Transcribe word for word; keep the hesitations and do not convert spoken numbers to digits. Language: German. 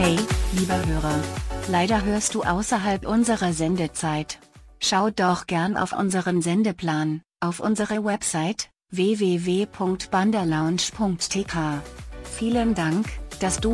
Hey, lieber Hörer. Leider hörst du außerhalb unserer Sendezeit. Schau doch gern auf unseren Sendeplan, auf unsere Website, w w w punkt banderlounge punkt t k. Vielen Dank, dass du